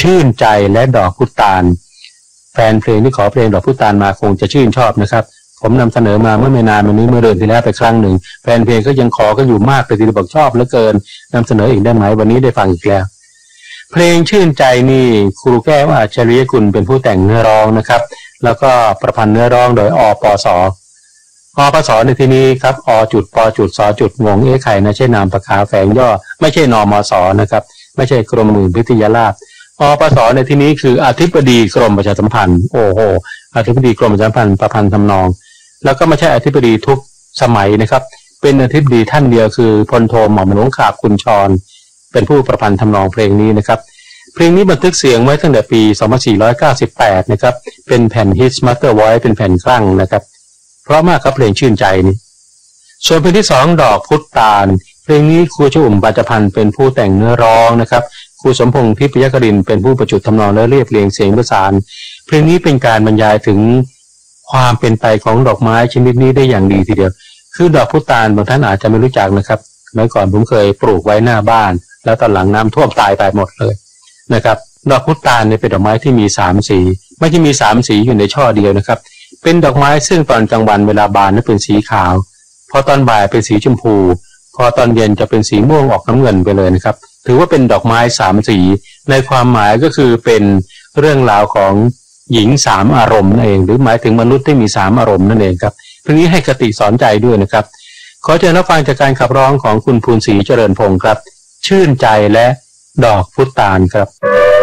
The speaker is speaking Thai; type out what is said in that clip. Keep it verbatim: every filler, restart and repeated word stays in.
ชื่นใจและดอกพุตานแฟนเพลงที่ขอเพลงดอกพุตานมาคงจะชื่นชอบนะครับผมนำเสนอมาเมื่อไม่นานมานี้เมื่อเดือนที่แล้วไปครั้งหนึ่งแฟนเพลงก็ยังขอกันอยู่มากเลยทีเดียวบอกชอบเหลือเกินนำเสนออีกได้ไหมวันนี้ได้ฟังอีกแล้วเพลงชื่นใจนี่ครูแก้วอัจฉริยกุลเป็นผู้แต่งเนื้อร้องนะครับแล้วก็ประพันธ์เนื้อร้องโดยอปสอปสในที่นี้ครับอจุดปจุดสจุดงงเอ๊ะไข่นะใช่นามปากกาแฝงย่อไม่ใช่นมสนะครับไม่ใช่กรมหมื่นพิทยาลาภอปสในที่นี้คืออธิบดีกรมประชาสัมพันธ์โอ้โหอธิบดีกรมประชาสัมพันธ์ประพันธ์ทำนองแล้วก็ไม่ใช่อธิบดีทุกสมัยนะครับเป็นอธิบดีท่านเดียวคือพลโทหม่อมหลวงขาบกุญชรเป็นผู้ประพันธ์ทำนองเพลงนี้นะครับเพลงนี้บันทึกเสียงไว้ตั้งแต่ปีสองพันสี่ร้อยเก้าสิบแปดนะครับเป็นแผ่นฮิตมาสเตอร์ไวท์เป็นแผ่นคลั่งนะครับเพราะมากครับเพลงชื่นใจนี้ส่วนเพลงที่สองดอกพุตานเพลงนี้ครูชุ่มปัจจพันธ์เป็นผู้แต่งเนื้อร้องนะครับครูสมพงษ์ทิพยกรินทร์เป็นผู้ประจุดทำนองและเรียบเรียงเสียงประสานเพลงนี้เป็นการบรรยายถึงความเป็นไปของดอกไม้ชนิดนี้ได้อย่างดีทีเดียวคือดอกพุตานบางท่านอาจจะไม่รู้จักนะครับเมื่อก่อนผมเคยปลูกไว้หน้าบ้านแล้วตอนหลังน้ำท่วมตายไปหมดเลยนะครับดอกพุตานเนี่ยเป็นดอกไม้ที่มีสามสีไม่ใช่มีสามสีอยู่ในช่อเดียวนะครับเป็นดอกไม้ซึ่งตอนกลางวันเวลาบานนั้นเป็นสีขาวพอตอนบ่ายเป็นสีชมพูพอตอนเย็นจะเป็นสีม่วงออกน้ำเงินไปเลยนะครับถือว่าเป็นดอกไม้สามสีในความหมายก็คือเป็นเรื่องราวของหญิงสามอารมณ์นั่นเองหรือหมายถึงมนุษย์ที่มีสามอารมณ์นั่นเองครับเพลงนี้ให้คติสอนใจด้วยนะครับขอเชิญรับฟังจากการขับร้องของคุณภูนศรีเจริญพงศ์ครับชื่นใจและดอกพุตานครับ